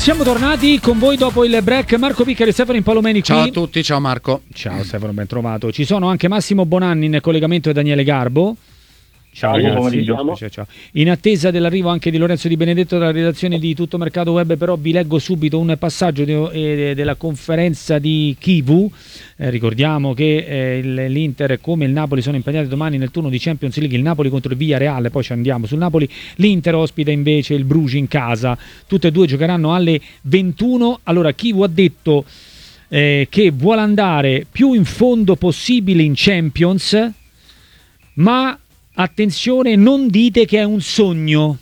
Siamo tornati con voi dopo il break. Marco Piccari e Stefano Impalomeni qui. Ciao a tutti, ciao Marco. Ciao Stefano, ben trovato. Ci sono anche Massimo Bonanni in collegamento e Daniele Garbo. Ciao, buon pomeriggio. Ciao. In attesa dell'arrivo anche di Lorenzo Di Benedetto dalla redazione di Tutto Mercato Web, però vi leggo subito un passaggio della conferenza di Kivu. Ricordiamo che l'Inter come il Napoli sono impegnati domani nel turno di Champions League, il Napoli contro il Villarreal, poi ci andiamo sul Napoli. L'Inter ospita invece il Bruges in casa, tutte e due giocheranno alle 21. Allora Kivu ha detto che vuole andare più in fondo possibile in Champions, ma attenzione, non dite che è un sogno.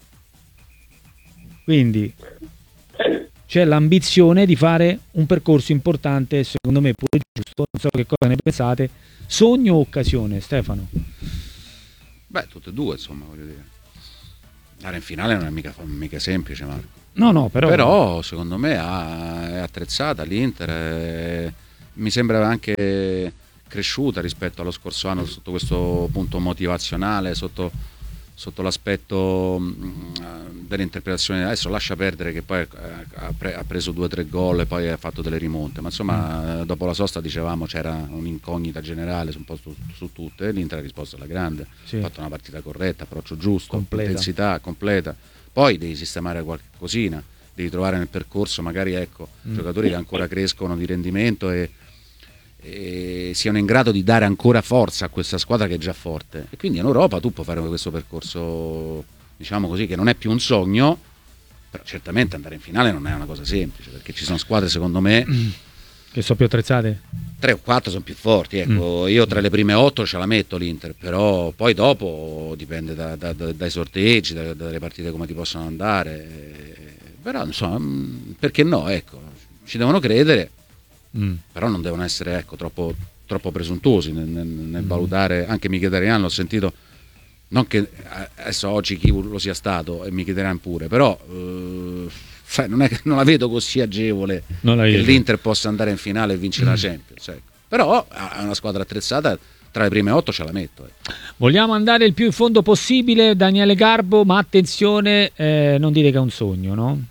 Quindi c'è l'ambizione di fare un percorso importante, secondo me pure giusto. Non so che cosa ne pensate. Sogno o occasione, Stefano? Beh, tutte e due, insomma, voglio dire. Andare in finale non è mica semplice, Marco. No, però secondo me è attrezzata l'Inter. Mi sembra anche cresciuta rispetto allo scorso anno sotto questo punto motivazionale, sotto l'aspetto dell'interpretazione. Adesso lascia perdere che poi ha preso 2 o 3 gol e poi ha fatto delle rimonte, ma insomma dopo la sosta dicevamo c'era un'incognita generale un po' su tutte. L'Inter ha risposto alla grande, ha fatto una partita corretta, approccio giusto, intensità completa. Poi devi sistemare qualcosina, devi trovare nel percorso magari giocatori che ancora crescono di rendimento e siano in grado di dare ancora forza a questa squadra che è già forte, e quindi in Europa tu puoi fare questo percorso, diciamo così, che non è più un sogno, però certamente andare in finale non è una cosa semplice, perché ci sono squadre secondo me che sono più attrezzate, 3 o 4 sono più forti, ecco. Io tra le prime 8 ce la metto l'Inter, però poi dopo dipende dai sorteggi, dalle partite come ti possono andare, però insomma, perché no, ecco, ci devono credere. Però non devono essere troppo presuntuosi nel valutare. Anche Mkhitaryan l'ho sentito, non che adesso oggi chi lo sia stato e Mkhitaryan pure, però non la vedo così agevole che l'Inter possa andare in finale e vincere la Champions, ecco. Però è una squadra attrezzata, tra le prime 8 ce la metto. Vogliamo andare il più in fondo possibile, Daniele Garbo, ma attenzione, non dire che è un sogno, no?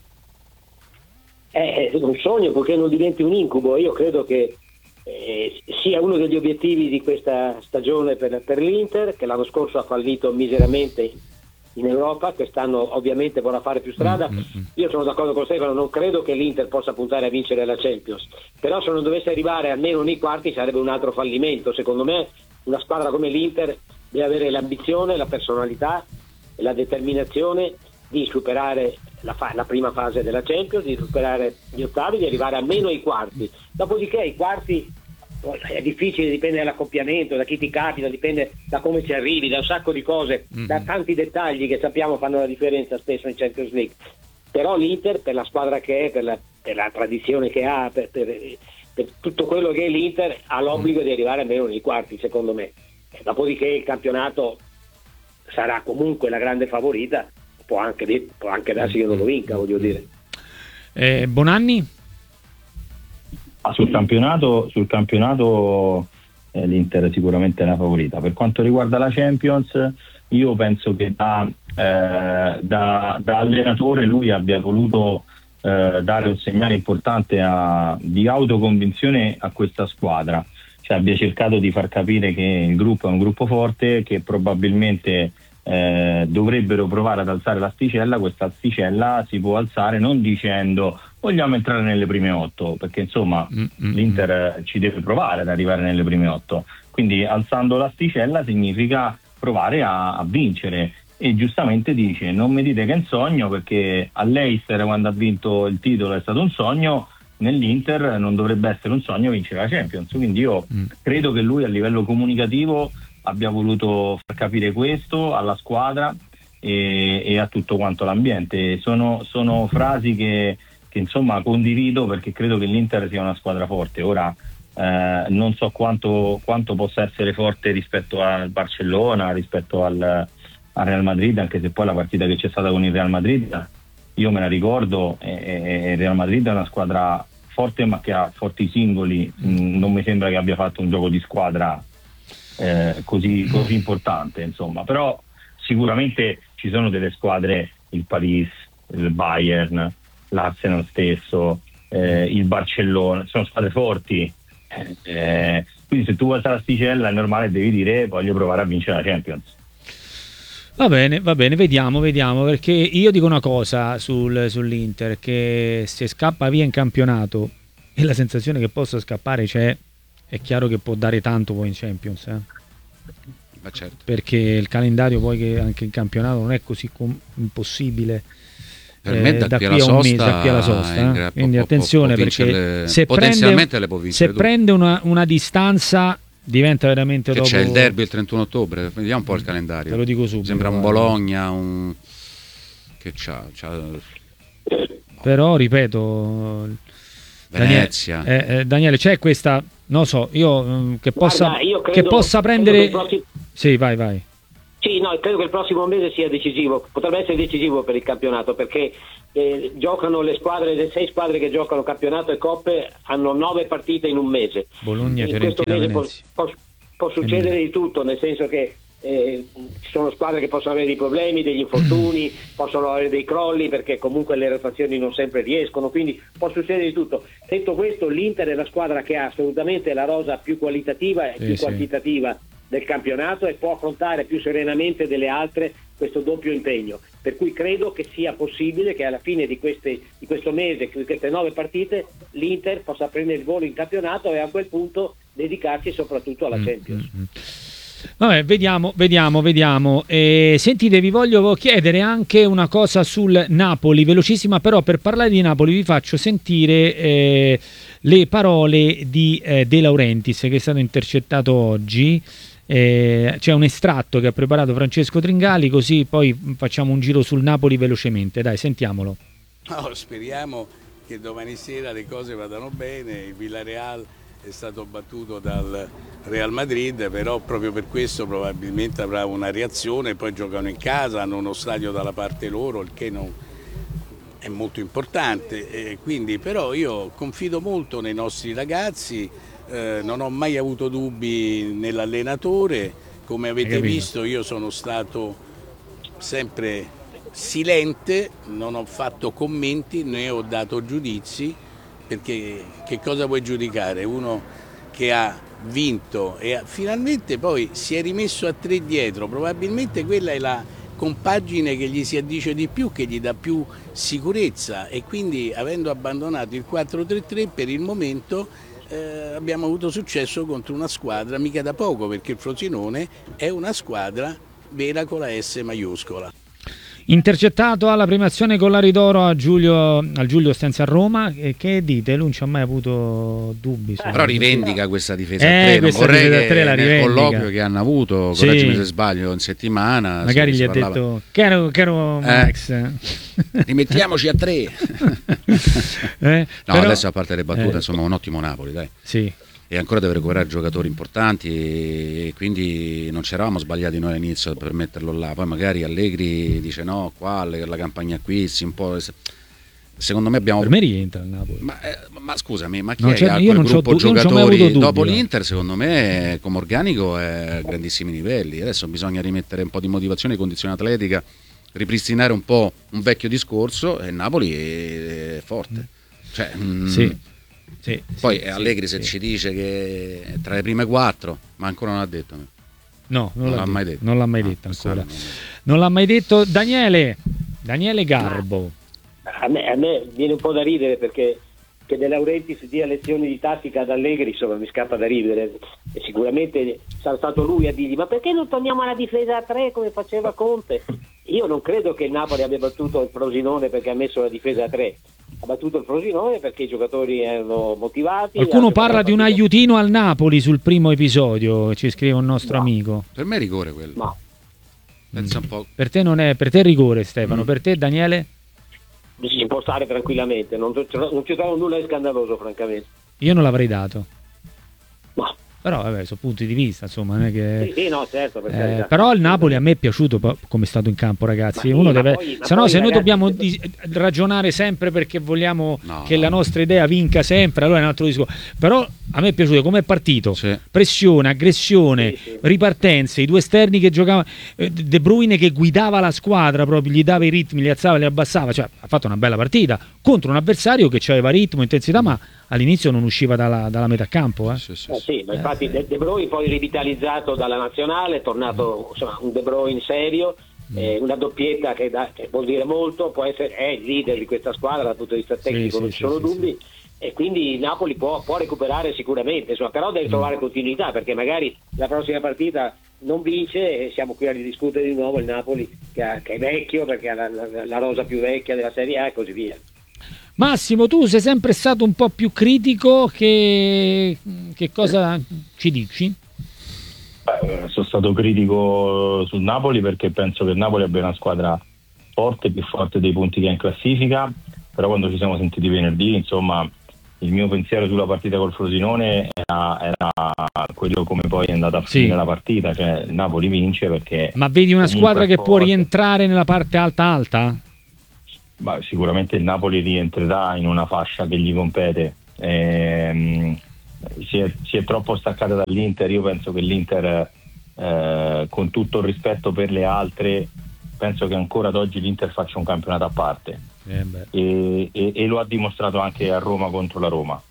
È un sogno perché non diventi un incubo. Io credo che sia uno degli obiettivi di questa stagione per l'Inter, che l'anno scorso ha fallito miseramente in Europa, quest'anno ovviamente vorrà fare più strada. Io sono d'accordo con Stefano, non credo che l'Inter possa puntare a vincere la Champions, però se non dovesse arrivare almeno nei quarti sarebbe un altro fallimento. Secondo me una squadra come l'Inter deve avere l'ambizione, la personalità e la determinazione di superare la prima fase della Champions, di superare gli ottavi, di arrivare almeno ai quarti. Dopodiché i quarti è difficile, dipende dall'accoppiamento, da chi ti capita, dipende da come ci arrivi, da un sacco di cose, da tanti dettagli che sappiamo fanno la differenza spesso in Champions League. Però l'Inter, per la squadra che è, per la tradizione che ha, per tutto quello che è l'Inter, ha l'obbligo di arrivare almeno nei quarti, secondo me. Dopodiché il campionato sarà comunque la grande favorita. Può anche darsi che non lo vinca, voglio dire. Bonanni? Sul campionato l'Inter sicuramente è la favorita. Per quanto riguarda la Champions, io penso che da allenatore lui abbia voluto dare un segnale importante di autoconvinzione a questa squadra, cioè abbia cercato di far capire che il gruppo è un gruppo forte, che probabilmente dovrebbero provare ad alzare l'asticella. Questa asticella si può alzare non dicendo vogliamo entrare nelle prime 8, perché insomma l'Inter ci deve provare ad arrivare nelle prime 8, quindi alzando l'asticella significa provare a vincere, e giustamente dice non mi dite che è un sogno, perché all'Leicester quando ha vinto il titolo è stato un sogno, nell'Inter non dovrebbe essere un sogno vincere la Champions. Quindi io credo che lui a livello comunicativo abbia voluto far capire questo alla squadra e a tutto quanto l'ambiente. Sono frasi che insomma condivido, perché credo che l'Inter sia una squadra forte. Ora non so quanto possa essere forte rispetto al Barcellona, rispetto al Real Madrid, anche se poi la partita che c'è stata con il Real Madrid io me la ricordo, e il Real Madrid è una squadra forte ma che ha forti singoli. Non mi sembra che abbia fatto un gioco di squadra così importante, insomma. Però sicuramente ci sono delle squadre, il Paris, il Bayern, l'Arsenal stesso, il Barcellona, sono squadre forti, quindi se tu vuoi stare l'asticella è normale che devi dire voglio provare a vincere la Champions. Va bene, vediamo, perché io dico una cosa sull'Inter, che se scappa via in campionato e la sensazione che possa scappare c'è, è chiaro che può dare tanto poi in Champions, Ma certo. perché il calendario poi che anche in campionato non è così impossibile. Per me da qui a un mese, da qui alla sosta, quindi attenzione, perché se potenzialmente le può vincere, se prende una distanza diventa veramente che dopo... c'è il derby il 31 ottobre, vediamo un po' il calendario, te lo dico subito, sembra un Bologna, che c'ha però ripeto, Venezia. Daniele, c'è questa, non so, io che possa, Guarda, io che possa prendere sì, vai. Sì, no, credo che il prossimo mese sia decisivo, potrebbe essere decisivo per il campionato, perché giocano le 6 squadre che giocano campionato e coppe, hanno 9 partite in un mese. Bologna, in Fiorentina, questo mese può succedere di tutto, nel senso che ci sono squadre che possono avere dei problemi, degli infortuni, possono avere dei crolli, perché comunque le rotazioni non sempre riescono, quindi può succedere di tutto. Detto questo, l'Inter è la squadra che ha assolutamente la rosa più qualitativa e più quantitativa del campionato e può affrontare più serenamente delle altre questo doppio impegno, per cui credo che sia possibile che alla fine di questo mese, di queste 9 partite, l'Inter possa prendere il volo in campionato e a quel punto dedicarsi soprattutto alla Champions. Vabbè, vediamo. Sentite, vi voglio chiedere anche una cosa sul Napoli, velocissima, però per parlare di Napoli vi faccio sentire le parole di De Laurentiis, che è stato intercettato oggi. C'è un estratto che ha preparato Francesco Tringali, così poi facciamo un giro sul Napoli velocemente. Dai, sentiamolo. No, speriamo che domani sera le cose vadano bene. Il Villarreal è stato battuto dal Real Madrid, però proprio per questo probabilmente avrà una reazione. Poi giocano in casa, hanno uno stadio dalla parte loro, il che non è molto importante, quindi però io confido molto nei nostri ragazzi. Non ho mai avuto dubbi nell'allenatore, come avete visto io sono stato sempre silente, non ho fatto commenti né ho dato giudizi, perché che cosa vuoi giudicare? Uno che ha vinto e finalmente poi si è rimesso a 3 dietro, probabilmente quella è la compagine che gli si addice di più, che gli dà più sicurezza, e quindi avendo abbandonato il 4-3-3 per il momento abbiamo avuto successo contro una squadra mica da poco, perché il Frosinone è una squadra vera con la S maiuscola. Intercettato alla premiazione con l'Ari d'Oro al Giulio Stenzi a Roma, che dite? Lui non ci ha mai avuto dubbi. Però rivendica questa difesa a 3, non vorrei che nel colloquio che hanno avuto, correggimi se sbaglio, in settimana magari gli ha detto caro Max, rimettiamoci a 3. No, però, adesso a parte le battute, insomma un ottimo Napoli, dai. Sì. E ancora deve recuperare giocatori importanti, e quindi non ci eravamo sbagliati noi all'inizio per metterlo là. Poi magari Allegri dice no, qua la campagna acquisti un po'. Secondo me abbiamo... Per me rientra il Napoli. Ma scusami, ma chi è che ha quel gruppo giocatori dopo l'Inter? Secondo me come organico è a grandissimi livelli. Adesso bisogna rimettere un po' di motivazione, condizione atletica, ripristinare un po' un vecchio discorso, e il Napoli è forte. Cioè, sì, poi Allegri se ci dice che è tra le prime 4, ma ancora non l'ha detto. No, non l'ha mai detto. Non l'ha mai detto ancora. No. Non l'ha mai detto. Daniele Garbo. A me viene un po' da ridere, perché che De Laurentiis dia lezioni di tattica ad Allegri, insomma, mi scappa da ridere, e sicuramente sarà stato lui a dirgli ma perché non torniamo alla difesa a 3 come faceva Conte? Io non credo che il Napoli abbia battuto il Frosinone perché ha messo la difesa a 3, ha battuto il Frosinone perché i giocatori erano motivati. Qualcuno parla di un aiutino al Napoli sul primo episodio, ci scrive un nostro amico. Per me è rigore quello. No. Pensa un po'. Per te non è, per te è rigore, Stefano, per te Daniele? Si può stare tranquillamente, non ci trovo nulla di scandaloso, francamente. Io non l'avrei dato. No, Però vabbè, sono punti di vista, insomma, non è che... Sì, no, certo, per carità. Però il Napoli a me è piaciuto come è stato in campo, ragazzi. Ma sì, Uno ma deve... poi, se no, se noi ragazzi, dobbiamo ragionare sempre perché vogliamo No, che la nostra idea vinca sempre, allora è un altro discorso. Però a me è piaciuto come è partito. Sì. Pressione, aggressione, ripartenze, i due esterni che giocavano, De Bruyne che guidava la squadra proprio, gli dava i ritmi, li alzava, li abbassava, cioè ha fatto una bella partita contro un avversario che aveva ritmo, intensità, ma all'inizio non usciva dalla metà campo. Sì, ma infatti De Bruyne poi rivitalizzato dalla nazionale, è tornato insomma, un De Bruyne serio, una doppietta che vuol dire molto, è il leader di questa squadra dal punto di vista tecnico, non ci sono dubbi. E quindi il Napoli può recuperare sicuramente, insomma, però deve trovare continuità, perché magari la prossima partita non vince e siamo qui a ridiscutere di nuovo il Napoli che è vecchio, perché ha la rosa più vecchia della Serie A e così via. Massimo, tu sei sempre stato un po' più critico, che cosa ci dici? Sono stato critico sul Napoli perché penso che il Napoli abbia una squadra forte, più forte dei punti che ha in classifica, però quando ci siamo sentiti venerdì, insomma, il mio pensiero sulla partita col Frosinone era quello come poi è andata a finire la partita, cioè il Napoli vince perché... Ma vedi una squadra che può rientrare nella parte alta? Sicuramente il Napoli rientrerà in una fascia che gli compete. Si è troppo staccata dall'Inter. Io penso che l'Inter, con tutto il rispetto per le altre, penso che ancora ad oggi l'Inter faccia un campionato a parte, e lo ha dimostrato anche a Roma contro la Roma.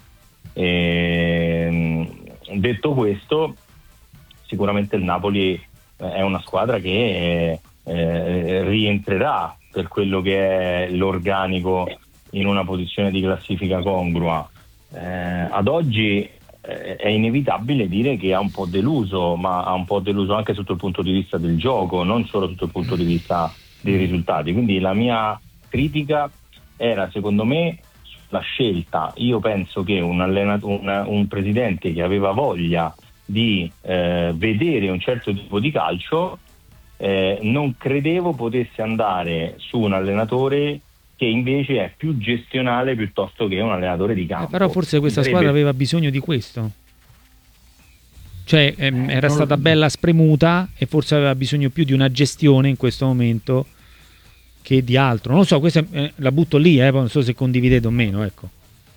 Detto questo, sicuramente il Napoli è una squadra che rientrerà per quello che è l'organico in una posizione di classifica congrua. Ad oggi è inevitabile dire che ha un po' deluso, ma ha un po' deluso anche sotto il punto di vista del gioco, non solo sotto il punto di vista dei risultati. Quindi la mia critica era, secondo me, la scelta. Io penso che un presidente che aveva voglia di vedere un certo tipo di calcio, non credevo potesse andare su un allenatore che invece è più gestionale piuttosto che un allenatore di campo. Però forse questa squadra aveva bisogno di questo. Cioè era stata bella spremuta e forse aveva bisogno più di una gestione in questo momento che di altro. Non lo so, questa la butto lì, non so se condividete o meno, ecco.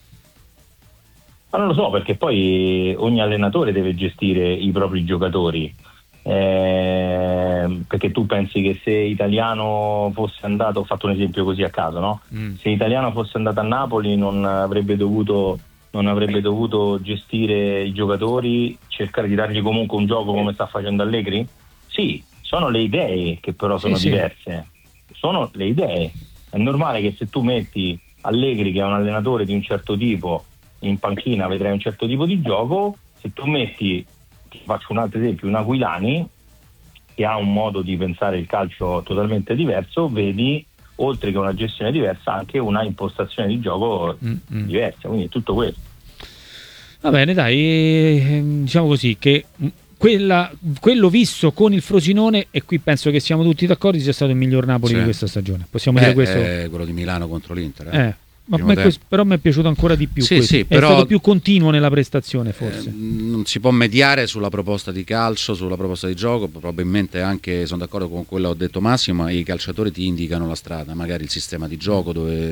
Ma non lo so, perché poi ogni allenatore deve gestire i propri giocatori. Perché tu pensi che se Italiano fosse andato, ho fatto un esempio così a caso, no? Se Italiano fosse andato a Napoli non avrebbe dovuto gestire i giocatori, cercare di dargli comunque un gioco come sta facendo Allegri? Sì, sono le idee che però sono diverse. Sono le idee. È normale che se tu metti Allegri, che è un allenatore di un certo tipo, in panchina vedrai un certo tipo di gioco. Se tu metti, faccio un altro esempio, un Aquilani che ha un modo di pensare il calcio totalmente diverso, vedi, oltre che una gestione diversa, anche una impostazione di gioco diversa, quindi è tutto questo. Va bene, dai, diciamo così che quello visto con il Frosinone, e qui penso che siamo tutti d'accordo, sia stato il miglior Napoli di questa stagione. Possiamo dire questo? Quello di Milano contro l'Inter. Però mi è piaciuto ancora di più. Sì, però è stato più continuo nella prestazione, forse. Non si può mediare sulla proposta di calcio, sulla proposta di gioco. Probabilmente anche, sono d'accordo con quello che ha detto Massimo, i calciatori ti indicano la strada, magari il sistema di gioco,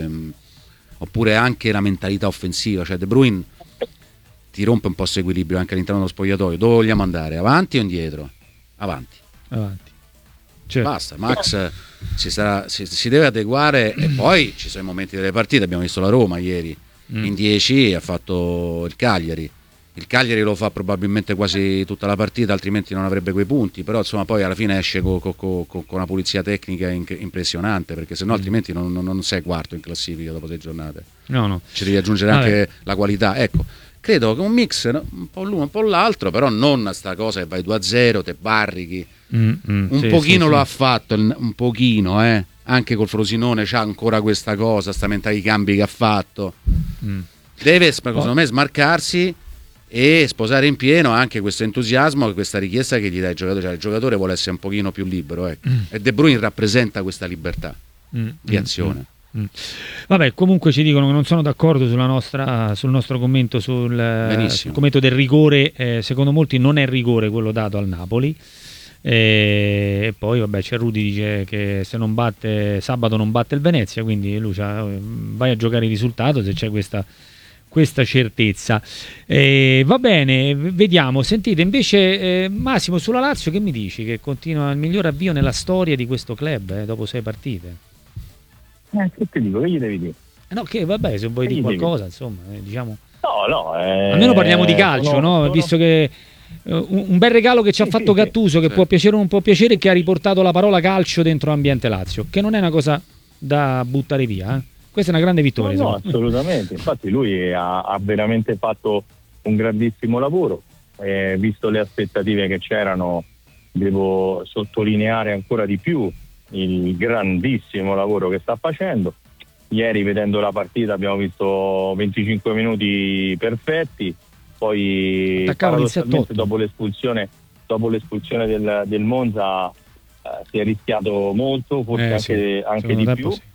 oppure anche la mentalità offensiva. Cioè De Bruyne ti rompe un po' questo equilibrio anche all'interno dello spogliatoio. Dove vogliamo andare? Avanti o indietro? Avanti. Certo. Basta, Max si deve adeguare, e poi ci sono i momenti delle partite. Abbiamo visto la Roma ieri in 10 ha fatto il Cagliari lo fa probabilmente quasi tutta la partita, altrimenti non avrebbe quei punti, però insomma poi alla fine esce con una pulizia tecnica impressionante, perché sennò altrimenti non sei quarto in classifica dopo 6 giornate. No. Ci devi aggiungere anche la qualità, ecco. Credo che un mix, no? Un po' l'uno un po' l'altro, però non sta cosa che vai 2-0, te barrichi. Un pochino lo ha fatto, un pochino, anche col Frosinone c'ha ancora questa cosa, sta mentalità di cambi che ha fatto. Deve, secondo me, smarcarsi e sposare in pieno anche questo entusiasmo e questa richiesta che gli dà il giocatore. Cioè, il giocatore vuole essere un pochino più libero, ecco. E De Bruyne rappresenta questa libertà di azione. Vabbè, comunque ci dicono che non sono d'accordo sul nostro commento sul commento del rigore. Secondo molti non è rigore quello dato al Napoli. E poi vabbè, c'è Rudy dice che se non batte sabato non batte il Venezia, quindi Lucia, vai a giocare il risultato se c'è questa certezza. Va bene, vediamo. Sentite invece Massimo, sulla Lazio che mi dici? Che continua il miglior avvio nella storia di questo club dopo 6 partite. Che ti dico? Che gli devi dire? No, che vabbè, se vuoi dire qualcosa, insomma, diciamo. No. Almeno parliamo di calcio, no? Visto che un bel regalo che ci ha fatto Gattuso, che può piacere o non può piacere, che ha riportato la parola calcio dentro ambiente Lazio, che non è una cosa da buttare via. Questa è una grande vittoria. No, assolutamente. Infatti lui ha veramente fatto un grandissimo lavoro. Visto le aspettative che c'erano, devo sottolineare ancora di più il grandissimo lavoro che sta facendo. Ieri, vedendo la partita, abbiamo visto 25 minuti perfetti, poi paradossalmente dopo l'espulsione del Monza si è rischiato molto, forse anche di più. Sì.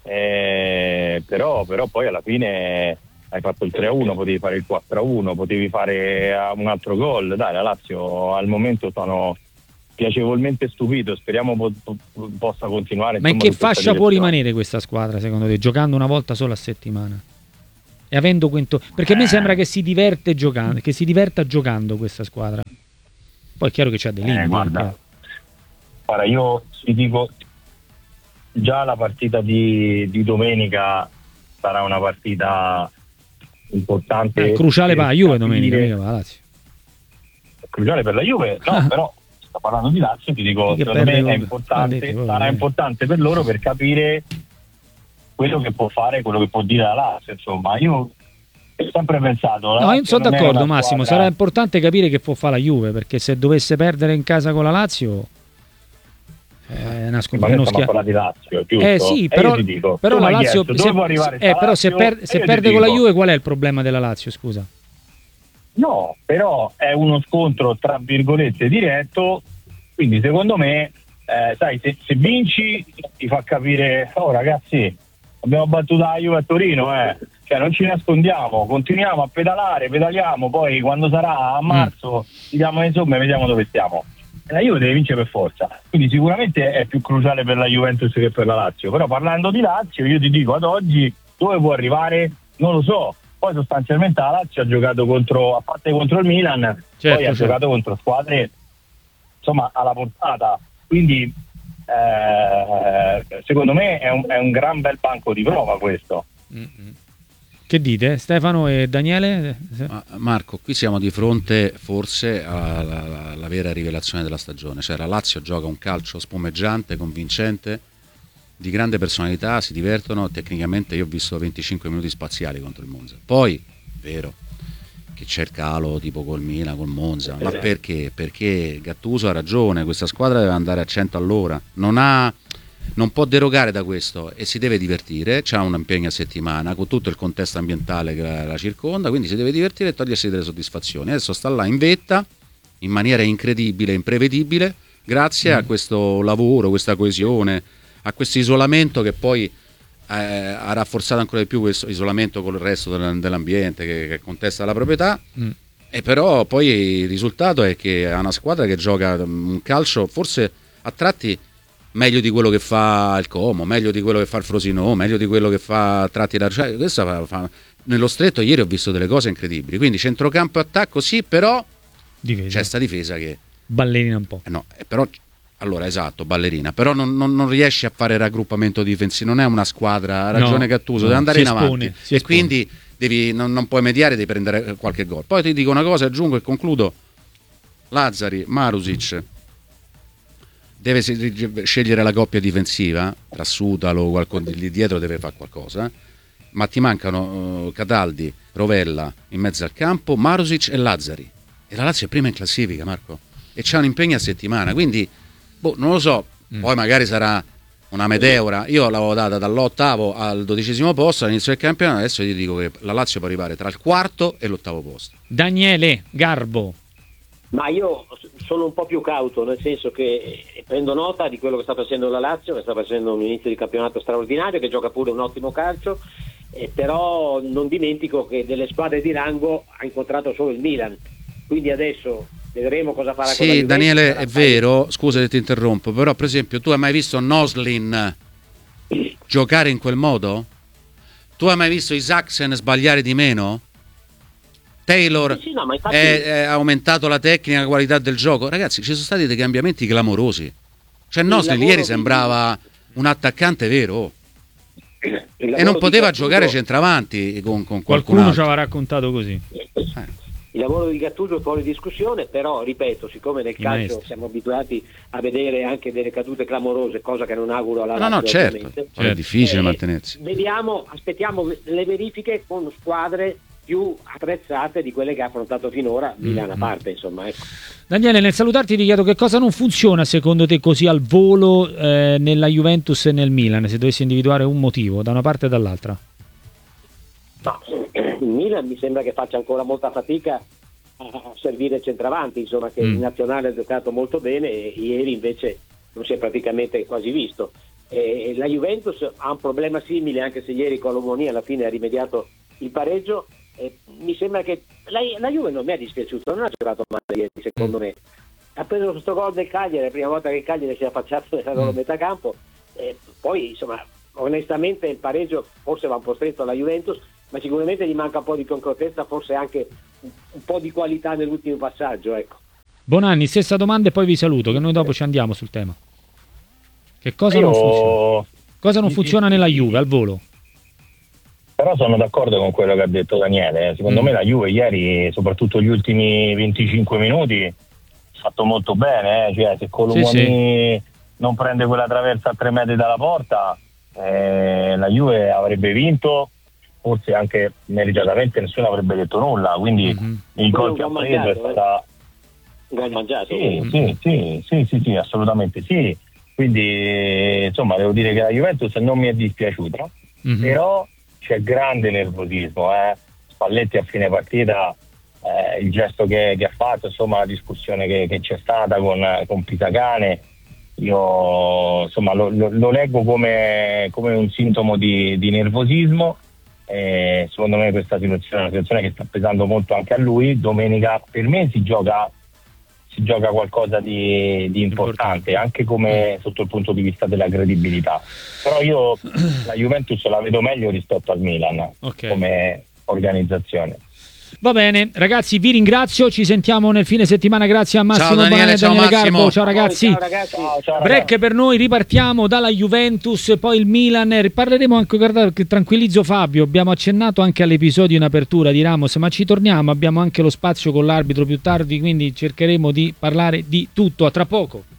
Però poi alla fine hai fatto il 3-1, potevi fare il 4-1, potevi fare un altro gol. Dai, la Lazio al momento sono piacevolmente stupito, speriamo possa continuare. Ma in che fascia può rimanere questa squadra secondo te, giocando una volta sola a settimana? E avendo perché a me sembra che si diverte giocando, che si diverta giocando questa squadra. Poi è chiaro che c'ha dei limiti. Guarda, io ti dico, già la partita di domenica sarà una partita importante, cruciale per la Juve domenica, mica per la Lazio. Cruciale per la Juve, no, però sto parlando di Lazio, ti dico, secondo me è importante, sarà importante per loro per capire quello che può fare, quello che può dire la Lazio. Insomma, io ho sempre pensato, no, io sono d'accordo Massimo, sarà importante capire che può fare la Juve, perché se dovesse perdere in casa con la Lazio ma stiamo parlando di Lazio, giusto? Sì, però, io ti dico, però la Lazio però se perde con la Juve, qual è il problema della Lazio, scusa? No, però è uno scontro tra virgolette diretto, quindi secondo me sai, se vinci ti fa capire, oh ragazzi, abbiamo battuto la Juve a Torino, cioè non ci nascondiamo, continuiamo a pedaliamo, poi quando sarà a marzo diamo le somme e vediamo dove stiamo. La Juve deve vincere per forza, quindi sicuramente è più cruciale per la Juventus che per la Lazio, però parlando di Lazio io ti dico, ad oggi dove può arrivare non lo so. Poi sostanzialmente la Lazio ha giocato a parte contro il Milan, poi ha giocato contro squadre insomma alla portata, quindi secondo me è un gran bel banco di prova questo. Che dite Stefano e Daniele? Marco, qui siamo di fronte forse alla vera rivelazione della stagione, cioè la Lazio gioca un calcio spumeggiante, convincente, di grande personalità, si divertono tecnicamente. Io ho visto 25 minuti spaziali contro il Monza. Poi, vero che c'è il calo tipo col Milan, col Monza, ma perché? Perché Gattuso ha ragione, questa squadra deve andare a 100 all'ora, non può derogare da questo e si deve divertire, c'ha un impegno a settimana con tutto il contesto ambientale che la circonda, quindi si deve divertire e togliersi delle soddisfazioni. Adesso sta là in vetta in maniera incredibile, imprevedibile, grazie a questo lavoro, questa coesione, a questo isolamento che poi ha rafforzato ancora di più questo isolamento con il resto dell'ambiente che contesta la proprietà. E però poi il risultato è che ha una squadra che gioca un calcio forse a tratti meglio di quello che fa il Como, meglio di quello che fa il Frosinone, meglio di quello che fa a tratti nello stretto. Ieri ho visto delle cose incredibili, quindi centrocampo e attacco sì, però c'è sta difesa che ballerina un po'. No, però allora esatto, ballerina, però non riesce a fare raggruppamento difensivo, non è una squadra, ha ragione Gattuso, deve andare in avanti e quindi non puoi mediare, devi prendere qualche gol. Poi ti dico una cosa, aggiungo e concludo: Lazzari, Marusic deve scegliere la coppia difensiva, tra Sutalo, qualcosa lì dietro deve fare qualcosa, ma ti mancano Cataldi, Rovella in mezzo al campo, Marusic e Lazzari, e la Lazio è prima in classifica, Marco, e c'ha un impegno a settimana, quindi non lo so, poi magari sarà una meteora. Io l'avevo data dall'8° al 12° posto all'inizio del campionato, adesso ti dico che la Lazio può arrivare tra il 4° e l'8° posto. Daniele Garbo. Ma io sono un po' più cauto, nel senso che prendo nota di quello che sta facendo la Lazio, che sta facendo un inizio di campionato straordinario, che gioca pure un ottimo calcio, però non dimentico che delle squadre di rango ha incontrato solo il Milan, quindi adesso vedremo cosa farà con la Sì, Juventus. Daniele, è vero, scusa se ti interrompo, però per esempio tu hai mai visto Noslin giocare in quel modo? Tu hai mai visto Isaacsen sbagliare di meno? Taylor Sì, no, ma infatti... ha aumentato la tecnica, la qualità del gioco. Ragazzi, ci sono stati dei cambiamenti clamorosi. Cioè Noslin ieri sembrava un attaccante vero e non poteva giocare centravanti con qualcun Qualcuno altro. ci aveva raccontato così. Il lavoro di Gattuso è fuori discussione, però ripeto, siccome nel calcio maestri. siamo abituati a vedere anche delle cadute clamorose, cosa che non auguro alla No, Lazio, certo, ovviamente. è difficile mantenersi. Aspettiamo le verifiche con squadre più attrezzate di quelle che ha affrontato finora, Milan a parte, insomma, ecco. Daniele, nel salutarti ti chiedo che cosa non funziona secondo te così al volo nella Juventus e nel Milan, se dovessi individuare un motivo da una parte e dall'altra. No, il Milan mi sembra che faccia ancora molta fatica a servire centravanti, insomma, che in nazionale ha giocato molto bene e ieri invece non si è praticamente quasi visto. La Juventus ha un problema simile, anche se ieri Colomoni alla fine ha rimediato il pareggio. Mi sembra che la Juve non mi è dispiaciuto, non ha giocato male ieri, secondo me. Ha preso questo gol del Cagliari, la prima volta che il Cagliari si è affacciato nella loro metà campo, poi insomma onestamente il pareggio forse va un po' stretto alla Juventus, ma sicuramente gli manca un po' di concretezza, forse anche un po' di qualità nell'ultimo passaggio, ecco. Bonanni, stessa domanda e poi vi saluto, che noi dopo ci andiamo sul tema. Che cosa non funziona? Cosa non funziona nella Juve al volo? Però sono d'accordo con quello che ha detto Daniele. Secondo me la Juve ieri, soprattutto gli ultimi 25 minuti, ha fatto molto bene. Cioè, se Colomoni non prende quella traversa a 3 metri dalla porta, la Juve avrebbe vinto, forse anche meritatamente nessuno avrebbe detto nulla. Quindi il gol che ha preso è stata... Un gol mangiato. Sì, assolutamente sì. Quindi, insomma, devo dire che la Juventus non mi è dispiaciuta, però c'è grande nervosismo. Spalletti a fine partita, il gesto che ha fatto, insomma, la discussione che c'è stata con Pisacane, io insomma lo leggo come un sintomo di nervosismo. Secondo me questa situazione è una situazione che sta pesando molto anche a lui. Domenica per me si gioca qualcosa di importante, anche come sotto il punto di vista della credibilità. Però io la Juventus la vedo meglio rispetto al Milan come organizzazione. Va bene, ragazzi, vi ringrazio, ci sentiamo nel fine settimana, grazie a Massimo Ciao Daniele, Bonanni e Daniele ciao Garbo, ciao ragazzi. Ciao, Break per noi, ripartiamo dalla Juventus, poi il Milan, parleremo anche, guardate, tranquillizzo Fabio, abbiamo accennato anche all'episodio in apertura di Ramos, ma ci torniamo, abbiamo anche lo spazio con l'arbitro più tardi, quindi cercheremo di parlare di tutto, a tra poco.